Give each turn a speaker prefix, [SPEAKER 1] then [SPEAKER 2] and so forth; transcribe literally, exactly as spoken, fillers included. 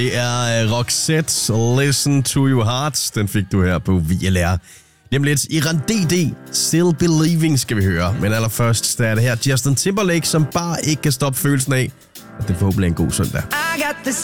[SPEAKER 1] Det er uh, Roxette, Listen to Your Heart. Den fik du her på V L R. Lige om lidt, Iran D D, Still Believing skal vi høre. Men allerførst, der er det her Justin Timberlake, som bare ikke kan stoppe følelsen af, at det forhåbentlig er en god søndag.